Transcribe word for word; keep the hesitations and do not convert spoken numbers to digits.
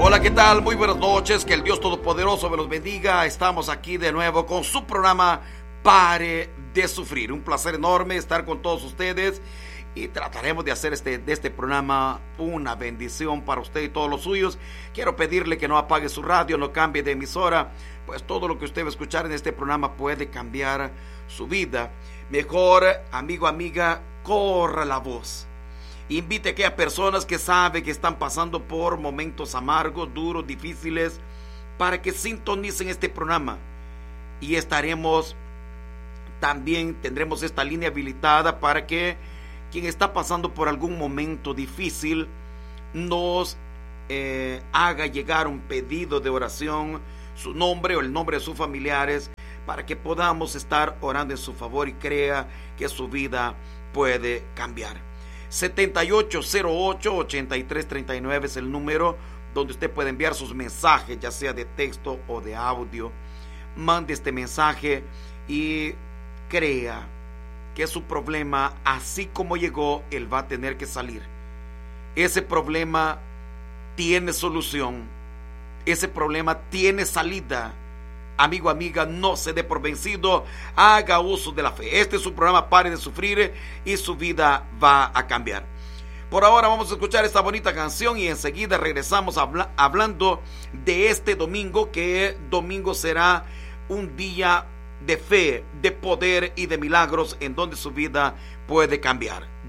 Hola, ¿qué tal? Muy buenas noches, que el Dios Todopoderoso me los bendiga. Estamos aquí de nuevo con su programa Pare de Sufrir. Un placer enorme estar con todos ustedes y trataremos de hacer este, de este programa una bendición para usted y todos los suyos. Quiero pedirle que no apague su radio, no cambie de emisora, pues todo lo que usted va a escuchar en este programa puede cambiar su vida. Mejor, amigo, amiga, corra la voz. Invite a aquellas personas que sabe que están pasando por momentos amargos, duros, difíciles, para que sintonicen este programa. Y estaremos, también tendremos esta línea habilitada para que quien está pasando por algún momento difícil nos eh, haga llegar un pedido de oración, su nombre o el nombre de sus familiares, para que podamos estar orando en su favor y crea que su vida puede cambiar. setenta y ocho cero ocho, ochenta y tres treinta y nueve es el número donde usted puede enviar sus mensajes, ya sea de texto o de audio. Mande este mensaje y crea que su problema, así como llegó, él va a tener que salir. Ese problema tiene solución, ese problema tiene salida. Amigo, amiga, no se dé por vencido, haga uso de la fe. Este es su programa Pare de Sufrir y su vida va a cambiar. Por ahora vamos a escuchar esta bonita canción y enseguida regresamos habla- hablando de este domingo, que domingo será un día de fe, de poder y de milagros en donde su vida puede cambiar.